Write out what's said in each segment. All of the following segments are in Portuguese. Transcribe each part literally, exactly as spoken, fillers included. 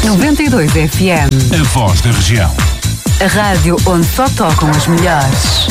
noventa e dois F M. A voz da região. A rádio onde só tocam as melhores.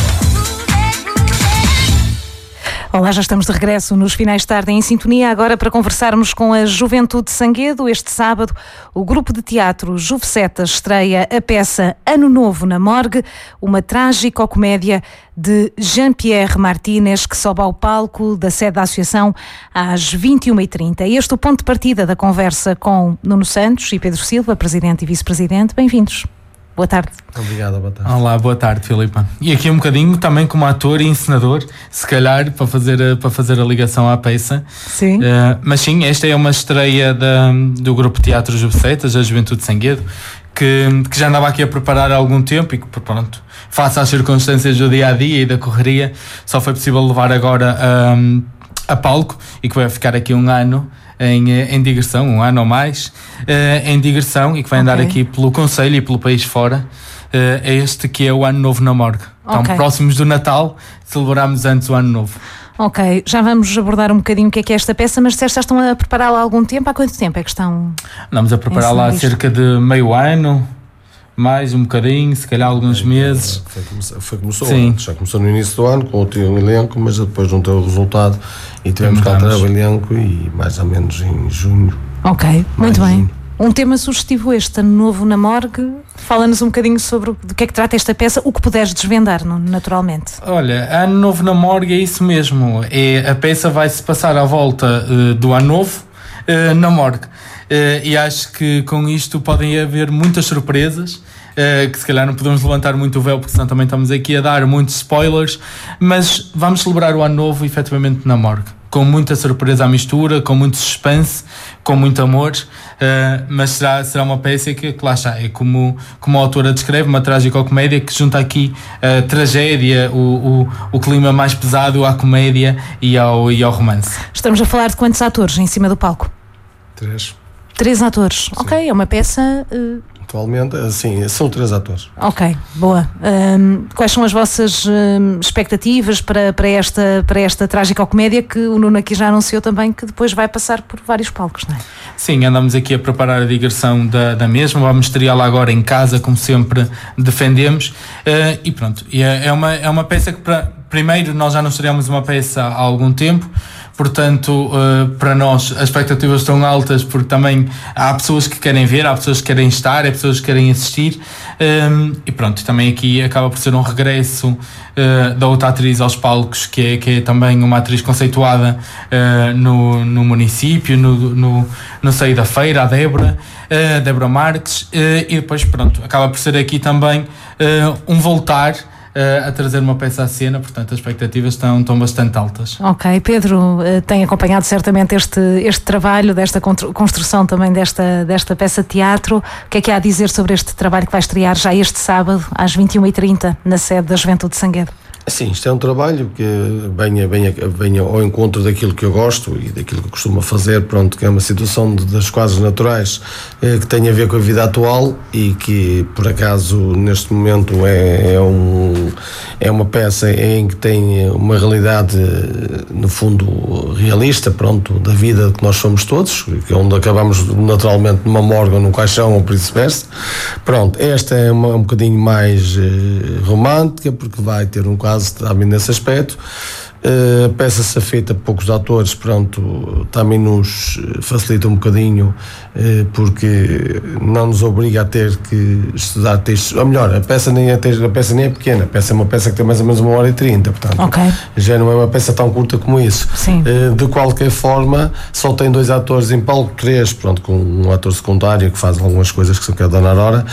Olá, já estamos de regresso nos finais de tarde em sintonia, agora para conversarmos com a Juventude de Sanguedo. Este sábado, o grupo de teatro Juvecetas estreia a peça Ano Novo na Morgue, uma trágico-comédia de Jean-Pierre Martínez, que sobe ao palco da sede da Associação às vinte e uma e trinta. Este é o ponto de partida da conversa com Nuno Santos e Pedro Silva, presidente e vice-presidente. Bem-vindos. Boa tarde. Obrigado, boa tarde. Olá, boa tarde, Filipa. E aqui um bocadinho também como ator e encenador, se calhar, para fazer a, para fazer a ligação à peça. Sim. Uh, mas sim, esta é uma estreia da, do grupo Teatro Juvecetas, a Juventude de Sanguedo, que, que já andava aqui a preparar há algum tempo e que, pronto, face às circunstâncias do dia-a-dia e da correria, só foi possível levar agora um, a palco e que vai ficar aqui um ano Em, em digressão, um ano ou mais, uh, em digressão e que vai andar okay. aqui pelo Conselho e pelo país fora. Uh, é este que é o Ano Novo na Morgue. Então, okay. próximos do Natal, celebramos antes o Ano Novo. Ok, já vamos abordar um bocadinho o que é que é esta peça, mas se já estão a prepará-la há algum tempo? Há quanto tempo é que estão? Andamos a prepará-la há cerca de meio ano, mais um bocadinho, se calhar alguns é, meses. Foi, foi, começou, Sim. já começou no início do ano com o teu elenco, mas depois não teve o resultado e tivemos que alterar o elenco e mais ou menos em junho. Ok, muito bem. Junho. Um tema sugestivo este, Ano Novo na Morgue. Fala-nos um bocadinho sobre do que é que trata esta peça, o que puderes desvendar, naturalmente. Olha, Ano Novo na Morgue é isso mesmo. É, a peça vai-se passar à volta uh, do Ano Novo uh, na Morgue. Uh, e acho que com isto podem haver muitas surpresas, uh, que se calhar não podemos levantar muito o véu, porque senão também estamos aqui a dar muitos spoilers, mas vamos celebrar o Ano Novo efetivamente na Morgue, com muita surpresa à mistura, com muito suspense, com muito amor, uh, mas será, será uma peça que, que lá está, é como, como a autora descreve, uma trágico-comédia que junta aqui a tragédia, o, o, o clima mais pesado à comédia e ao, e ao romance. Estamos a falar de quantos atores em cima do palco? Três. Três atores, Sim. ok, é uma peça... Uh... Atualmente, sim, são três atores. Ok, boa. Um, quais são as vossas um, expectativas para, para esta, para esta trágico-comédia que o Nuno aqui já anunciou também, que depois vai passar por vários palcos, não é? Sim, andamos aqui a preparar a digressão da, da mesma, vamos estreá-la agora em casa, como sempre defendemos, uh, e pronto, e é, é, uma, é uma peça que, pra, primeiro, nós já não estreámos uma peça há algum tempo. Portanto, uh, para nós as expectativas estão altas, porque também há pessoas que querem ver, há pessoas que querem estar, há pessoas que querem assistir, um, e pronto, também aqui acaba por ser um regresso uh, da outra atriz aos palcos, que é, que é também uma atriz conceituada uh, no, no município, no, no, no seio da feira, a Débora, uh, Débora Marques, uh, e depois pronto, acaba por ser aqui também uh, um voltar a trazer uma peça à cena, portanto as expectativas estão, estão bastante altas. Ok, Pedro tem acompanhado certamente este, este trabalho, desta construção também desta, desta peça de teatro. O que é que há a dizer sobre este trabalho que vai estrear já este sábado às vinte e uma e trinta na sede da Juventude de Sanguedo? Sim, isto é um trabalho que venha, venha, venha ao encontro daquilo que eu gosto e daquilo que eu costumo fazer, pronto, que é uma situação de, das quadras naturais eh, que tem a ver com a vida atual e que, por acaso, neste momento é, é, um, é uma peça em que tem uma realidade, no fundo, realista, pronto, da vida que nós somos todos, que é onde acabamos naturalmente numa morgue ou num caixão ou por vice-versa. Pronto, esta é uma, um bocadinho mais eh, romântica, porque vai ter um quadro também nesse aspecto. Uh, a peça ser feita por poucos atores, pronto, também nos facilita um bocadinho, uh, porque não nos obriga a ter que estudar textos, ou melhor, a peça nem é, a peça nem é pequena, a peça é uma peça que tem mais ou menos uma hora e trinta, portanto, okay. já não é uma peça tão curta como isso. Sim. Uh, de qualquer forma, só tem dois atores em palco, três, pronto, com um ator secundário que faz algumas coisas que se quer dar na hora.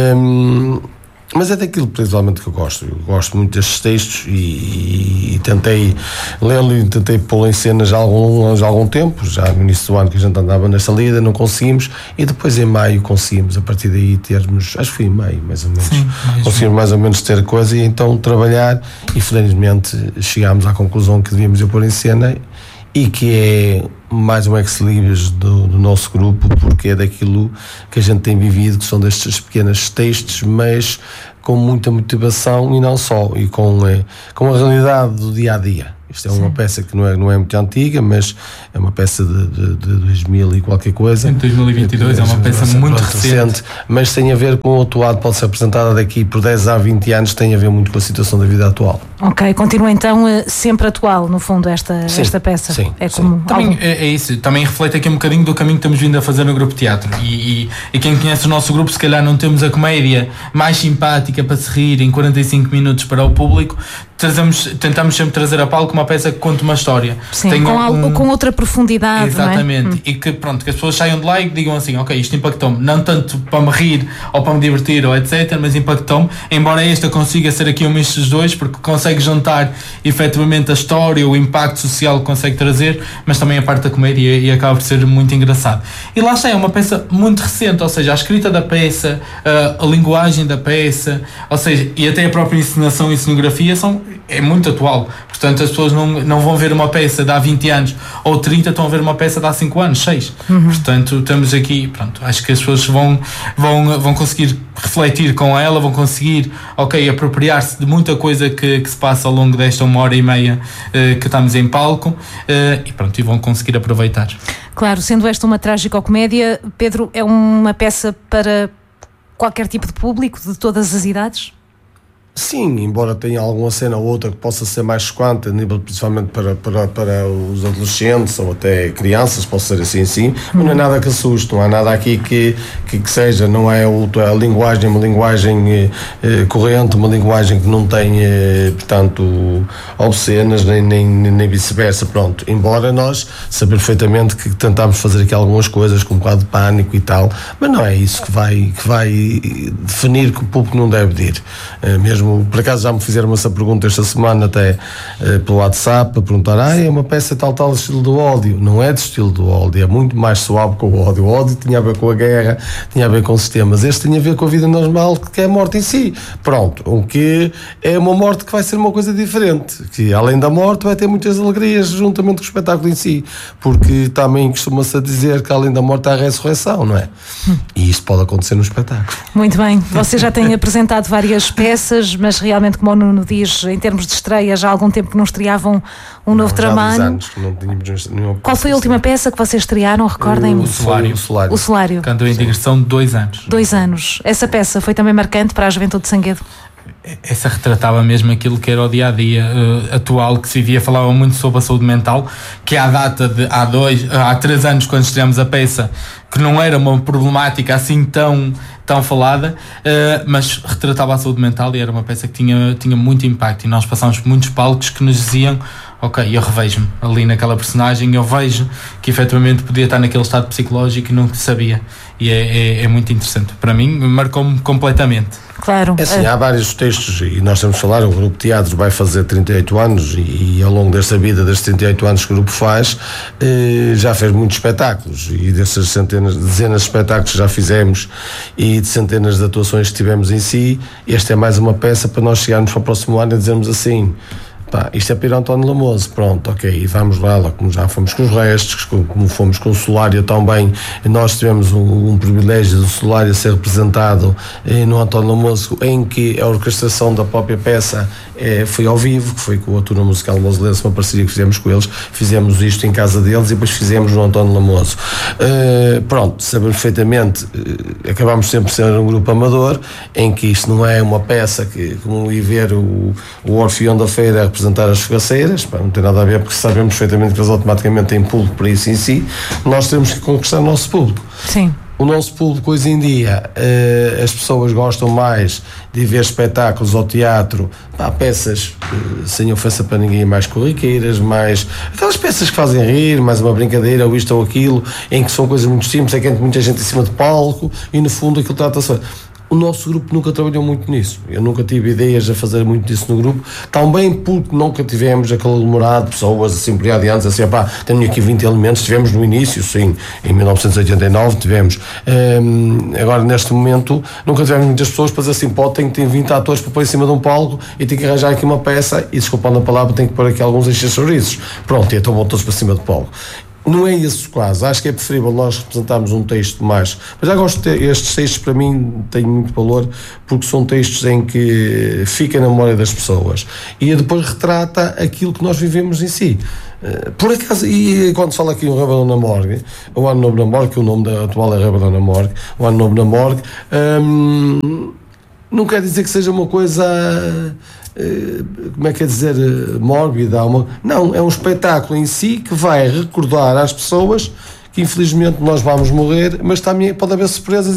Um, Mas é daquilo principalmente que eu gosto. Eu gosto muito destes textos e, e, e tentei lê-lo e tentei pô-lo em cena já há algum, já há algum tempo, já no início do ano que a gente andava nesta lida, não conseguimos, e depois em maio conseguimos, a partir daí termos, acho que foi em maio mais ou menos, Sim, mais conseguimos mais ou menos ter coisa e então trabalhar, e felizmente chegámos à conclusão que devíamos ir pôr em cena, e que é mais um ex-libris do, do nosso grupo, porque é daquilo que a gente tem vivido, que são destes pequenos textos, mas com muita motivação e não só, e com, é, com a realidade do dia-a-dia. Isto é uma Sim. peça que não é, não é muito antiga, mas é uma peça de, de, de dois mil e qualquer coisa. Em dois mil e vinte e dois é, é uma peça muito recente. recente. Mas tem a ver com o atuado, pode ser apresentada daqui por dez a vinte anos, tem a ver muito com a situação da vida atual. Ok, continua então sempre atual, no fundo, esta, sim, esta peça. Sim, é sim. como também algo... é, é isso, também reflete aqui um bocadinho do caminho que estamos vindo a fazer no Grupo Teatro. E, e, e quem conhece o nosso grupo, se calhar não temos a comédia mais simpática para se rir em quarenta e cinco minutos para o público. Trazemos, tentamos sempre trazer a palco uma peça que conte uma história. Sim, com, um, algo, com outra profundidade. Exatamente, não é? E que pronto, que as pessoas saiam de lá e digam assim, ok, isto impactou-me, não tanto para me rir ou para me divertir ou etcétera, mas impactou-me, embora esta consiga ser aqui um misto dos dois, porque consegue juntar efetivamente a história, o impacto social que consegue trazer, mas também a parte da comédia e, e acaba por ser muito engraçado. E lá está, é uma peça muito recente, ou seja, a escrita da peça, a, a linguagem da peça, ou seja, e até a própria encenação e cenografia são é muito atual, portanto as pessoas não, não vão ver uma peça de há vinte anos ou trinta, estão a ver uma peça de há cinco anos, seis. Uhum. Portanto, estamos aqui, pronto, acho que as pessoas vão, vão, vão conseguir refletir com ela, vão conseguir, ok, apropriar-se de muita coisa que, que se passa ao longo desta uma hora e meia uh, que estamos em palco, uh, e pronto, e vão conseguir aproveitar. Claro, sendo esta uma trágico-comédia, Pedro, é uma peça para qualquer tipo de público, de todas as idades? Sim, embora tenha alguma cena ou outra que possa ser mais chocante, a nível principalmente para, para, para os adolescentes ou até crianças, possa ser assim, sim, mas não é nada que assuste, não há nada aqui que, que, que seja, não é a linguagem, uma linguagem eh, corrente, uma linguagem que não tem, eh, portanto, obscenas, nem, nem, nem vice-versa, pronto, embora nós sabemos perfeitamente que tentamos fazer aqui algumas coisas com um bocado de pânico e tal, mas não é isso que vai, que vai definir que o público não deve ir, eh, mesmo. Por acaso já me fizeram essa pergunta esta semana até uh, pelo WhatsApp, para perguntar, ah, é uma peça tal, tal, estilo do ódio. Não é de estilo do ódio, é muito mais suave que o ódio. O ódio tinha a ver com a guerra, tinha a ver com sistemas. Este tinha a ver com a vida normal, que é a morte em si. Pronto, o que é uma morte que vai ser uma coisa diferente, que além da morte vai ter muitas alegrias juntamente com o espetáculo em si, porque também costuma-se a dizer que além da morte há a ressurreição, não é? Hum. E isto pode acontecer no espetáculo. Muito bem, você já tem apresentado várias peças, mas realmente, como o Nuno diz, em termos de estreia, já há algum tempo que não estreavam um não, novo trabalho. Anos que não tínhamos nenhuma. Qual foi a última peça que vocês estrearam? Recordem-me. O Solário. O Solário. O Solário. Cantou em digressão de dois anos. Dois anos. Essa peça foi também marcante para a juventude de Sanguedo? Essa retratava mesmo aquilo que era o dia-a-dia uh, atual, que se vivia, falava muito sobre a saúde mental, que à data de há dois, há três anos, quando estreámos a peça, que não era uma problemática assim tão, tão falada, uh, mas retratava a saúde mental e era uma peça que tinha, tinha muito impacto, e nós passámos por muitos palcos que nos diziam, ok, eu revejo-me ali naquela personagem, eu vejo que efetivamente podia estar naquele estado psicológico e não sabia, e é, é, é muito interessante, para mim marcou-me completamente. Claro. É assim, há vários textos e nós temos de falar, o Grupo Teatro vai fazer trinta e oito anos e, e ao longo desta vida, destes trinta e oito anos que o grupo faz, eh, já fez muitos espetáculos, e dessas centenas, dezenas de espetáculos que já fizemos e de centenas de atuações que tivemos em si, esta é mais uma peça para nós chegarmos para o próximo ano e dizermos assim, pá, isto é para ir ao António Lamoso, pronto, ok, e vamos lá, lá, como já fomos com os restos, como fomos com o Solário também, nós tivemos um, um privilégio do Solário ser representado eh, no António Lamoso, em que a orquestração da própria peça eh, foi ao vivo, que foi com a turma musical moselense, uma parceria que fizemos com eles, fizemos isto em casa deles e depois fizemos no António Lamoso. Uh, pronto, sabemos perfeitamente, uh, acabamos sempre ser um grupo amador, em que isto não é uma peça que, como ir ver o, o Orfeão da Feira representar as fogaceiras, pá, não tem nada a ver, porque sabemos perfeitamente que eles automaticamente têm público para isso em si, nós temos que conquistar o nosso público. Sim. O nosso público hoje em dia, uh, as pessoas gostam mais de ver espetáculos ao teatro, pá, peças uh, sem ofensa para ninguém, mais corriqueiras, mais aquelas peças que fazem rir, mais uma brincadeira, ou isto ou aquilo, em que são coisas muito simples, é que entra muita gente em cima de palco e no fundo aquilo trata-se. O nosso grupo nunca trabalhou muito nisso. Eu nunca tive ideias a fazer muito disso no grupo, também porque nunca tivemos aquele aglomerado de pessoas assim por aí adiante, assim, pá, tenho aqui vinte elementos, tivemos no início, sim, em mil novecentos e oitenta e nove tivemos. Um, agora, neste momento, nunca tivemos muitas pessoas para dizer assim, pô, tenho que ter vinte atores para pôr em cima de um palco e tenho que arranjar aqui uma peça e, desculpando a palavra, tenho que pôr aqui alguns encher chouriços. Pronto, e então vão todos para cima do palco. não é esse o caso. Acho que é preferível nós representarmos um texto mais. Mas já gosto de ter, estes textos para mim têm muito valor porque são textos em que fica na memória das pessoas e depois retrata aquilo que nós vivemos em si. Por acaso, e quando se fala aqui um Rebelião na Morgue, o Ano Novo na Morgue, que o nome da, atual é Rebelião na Morgue, o Ano Novo na Morgue, hum, não quer dizer que seja uma coisa, como é que é dizer, mórbida. Uma, não, é um espetáculo em si que vai recordar às pessoas que infelizmente nós vamos morrer, mas também pode haver surpresas